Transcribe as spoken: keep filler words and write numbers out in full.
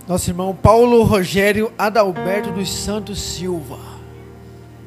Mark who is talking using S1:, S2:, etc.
S1: Nosso irmão Paulo Rogério Adalberto dos Santos Silva.